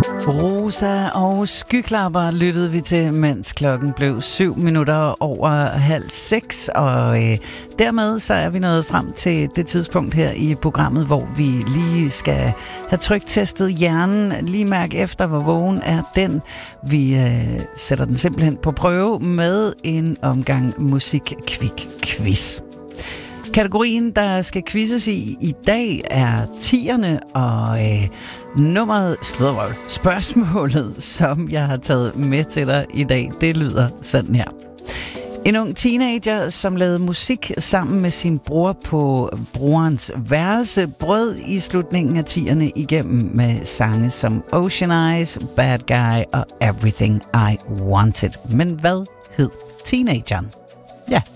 Rosa og Skyklapper lyttede vi til, mens klokken blev 6:07, og dermed så er vi nået frem til det tidspunkt her i programmet, hvor vi lige skal have tryktestet hjernen, lige mærke efter, hvor vågen er den. Vi sætter den simpelthen på prøve med en omgang musik-kvik-quiz. Kategorien, der skal quizzes i dag, er 10'erne, og spørgsmålet, som jeg har taget med til dig i dag, det lyder sådan her. En ung teenager, som lavede musik sammen med sin bror på brorens værelse, brød i slutningen af 10'erne igennem med sange som Ocean Eyes, Bad Guy og Everything I Wanted. Men hvad hed teenageren? Ja.